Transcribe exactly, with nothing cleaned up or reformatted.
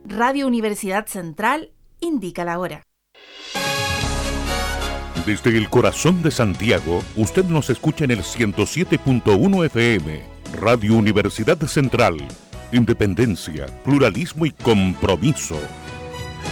Radio Universidad Central indica la hora. Desde el corazón de Santiago, usted nos escucha en el ciento siete punto uno F M. Radio Universidad Central. Independencia, pluralismo y compromiso.